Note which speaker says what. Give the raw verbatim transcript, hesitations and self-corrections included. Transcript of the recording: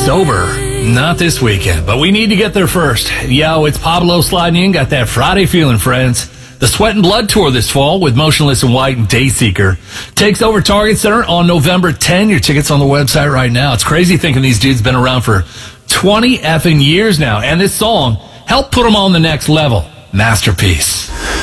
Speaker 1: sober. Not this weekend, but we need to get there first. Yo, it's Pablo sliding in. Got that Friday feeling, friends. The Sweat and Blood Tour this fall with Motionless in White and Dayseeker takes over Target Center on November tenth. Your tickets on the website right now. It's crazy thinking these dudes been around for twenty effing years now. And this song helped put them on the next level. Masterpiece.